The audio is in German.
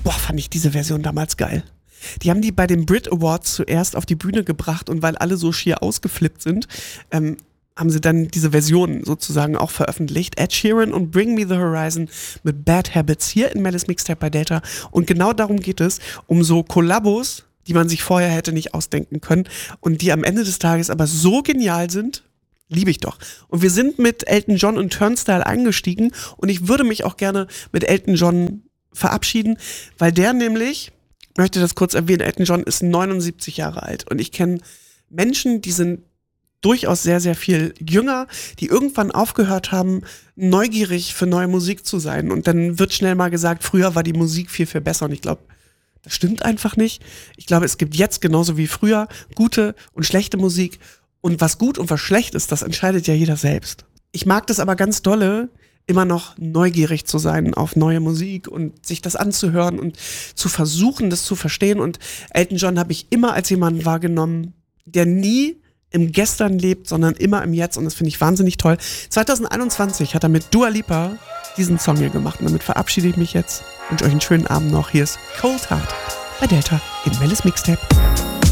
Boah, fand ich diese Version damals geil. Die haben die bei den Brit Awards zuerst auf die Bühne gebracht und weil alle so schier ausgeflippt sind, haben sie dann diese Version sozusagen auch veröffentlicht. Ed Sheeran und Bring Me the Horizon mit Bad Habits hier in Mellis Mixtape bei Delta. Und genau darum geht es, um so Kollabos, die man sich vorher hätte nicht ausdenken können und die am Ende des Tages aber so genial sind, liebe ich doch. Und wir sind mit Elton John und Turnstile eingestiegen und ich würde mich auch gerne mit Elton John verabschieden, weil der nämlich, ich möchte das kurz erwähnen, Elton John ist 79 Jahre alt und ich kenne Menschen, die sind durchaus sehr, sehr viel jünger, die irgendwann aufgehört haben, neugierig für neue Musik zu sein. Und dann wird schnell mal gesagt, früher war die Musik viel, viel besser. Und ich glaube, das stimmt einfach nicht. Ich glaube, es gibt jetzt genauso wie früher gute und schlechte Musik. Und was gut und was schlecht ist, das entscheidet ja jeder selbst. Ich mag das aber ganz dolle, immer noch neugierig zu sein auf neue Musik und sich das anzuhören und zu versuchen, das zu verstehen. Und Elton John habe ich immer als jemanden wahrgenommen, der nie im Gestern lebt, sondern immer im Jetzt und das finde ich wahnsinnig toll. 2021 hat er mit Dua Lipa diesen Song hier gemacht und damit verabschiede ich mich jetzt. Wünsche euch einen schönen Abend noch. Hier ist Cold Heart bei Delta in Mellis Mixtape.